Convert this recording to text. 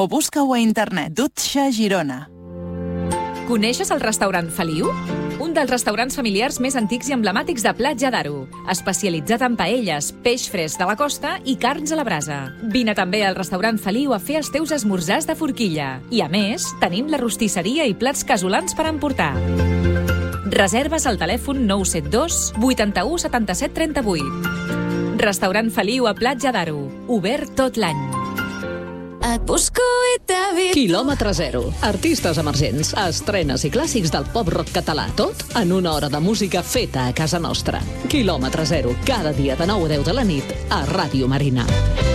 o busca-ho a internet. Dutxa Girona. Coneixes el restaurant Feliu? Un dels restaurants familiars més antics i emblemàtics de Platja d'Aro, especialitzat en paelles, peix fresc de la costa i carns a la brasa. Vine també al restaurant Feliu a fer els teus esmorzars de forquilla. I a més, tenim la rostisseria i plats casolans per emportar. Reserves al telèfon 972 81 77 38. Restaurant Feliu a Platja d'Aro, obert tot l'any. Et busco i t'he vist. Quilòmetre zero. Artistes emergents, estrenes i clàssics del pop-rock català. Tot en una hora de música feta a casa nostra. Quilòmetre zero. Cada dia de 9 a 10 de la nit a Ràdio Marina.